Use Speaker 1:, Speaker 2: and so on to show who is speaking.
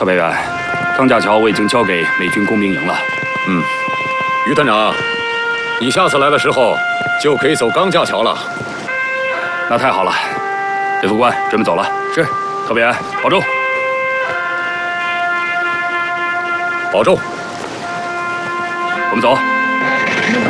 Speaker 1: 特派员，钢架桥我已经交给美军工兵营了。
Speaker 2: 于团长，你下次来的时候就可以走钢架桥了。
Speaker 1: 那太好了，列副官准备走了。是，特派员保重。
Speaker 2: 保重。
Speaker 1: 我们走。